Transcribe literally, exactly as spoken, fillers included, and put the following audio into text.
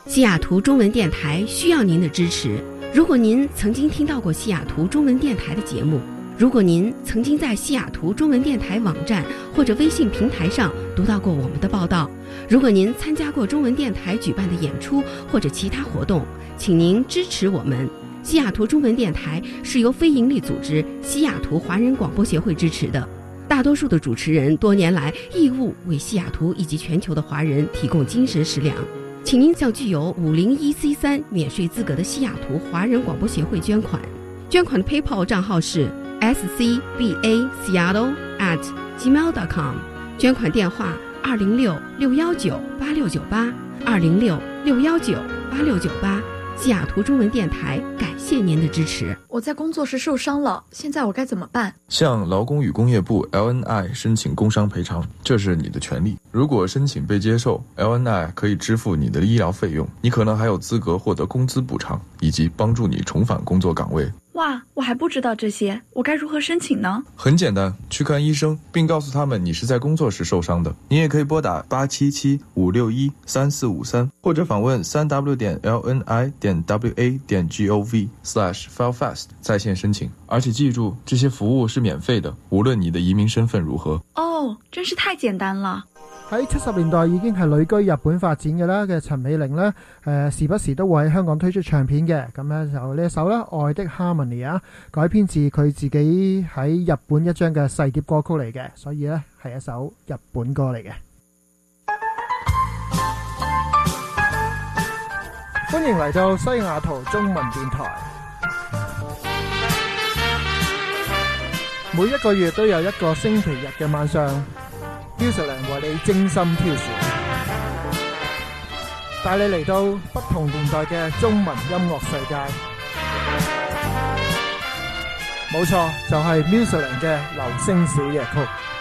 西雅图中文电台需要您的支持。如果您曾经听到过西雅图中文电台的节目，如果您曾经在西雅图中文电台网站或者微信平台上读到过我们的报道，如果您参加过中文电台举办的演出或者其他活动，请您支持我们。西雅图中文电台是由非营利组织西雅图华人广播协会支持的，大多数的主持人多年来义务为西雅图以及全球的华人提供精神食粮。请您向具有五零一 C 三 免税资格的西雅图华人广播协会捐款，捐款的 PayPal 账号是 s c b a seattle at gmail dot com， 捐款电话二零六六一九八六九八二零六六一九八六九八。西雅图中文电台感谢您的支持。 我在工作时受伤了，现在我该怎么办？ 向劳工与工业部 L N I 申请工伤赔偿，这是你的权利。如果申请被接受， L N I 可以支付你的医疗费用，你可能还有资格获得工资补偿，以及帮助你重返工作岗位。 哇，我还不知道这些，我该如何申请呢？ 很简单，去看医生，并告诉他们你是在工作时受伤的。你也可以拨打八七七五六一三四五三，或者访问 三 w 点 l n i 点 w a 点 gov slash filefast 在线申請。而且記住，這些服務是免費的，無論你的移民身份如何。 哦，真是太簡單了。 喺七十年代已經係旅居日本發展嘅啦嘅陳美玲呢，誒、呃、時不時都會喺香港推出唱片嘅，咁咧就呢一首啦《愛的 Harmony》啊，改編自佢自己喺日本一張嘅細碟歌曲嚟嘅，所以呢係一首日本歌嚟嘅。歡迎嚟到西雅圖中文電台，每一個月都有一個星期日嘅晚上，Musicland 為你精心挑選，帶你嚟到不同年代嘅中文音樂世界。冇錯，就係 Musicland 嘅流星小夜曲。